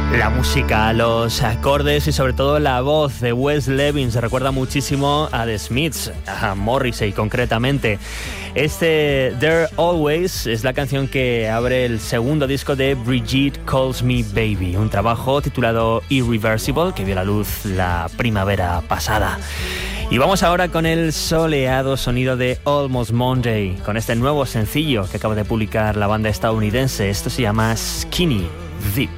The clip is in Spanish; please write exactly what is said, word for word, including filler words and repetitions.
La música, los acordes y sobre todo la voz de Wes Levin se recuerda muchísimo a The Smiths, a Morrissey concretamente. Este There Always es la canción que abre el segundo disco de Brigitte Calls Me Baby, un trabajo titulado Irreversible que vio la luz la primavera pasada. Y vamos ahora con el soleado sonido de Almost Monday, con este nuevo sencillo que acaba de publicar la banda estadounidense. Esto se llama Skinny Dip.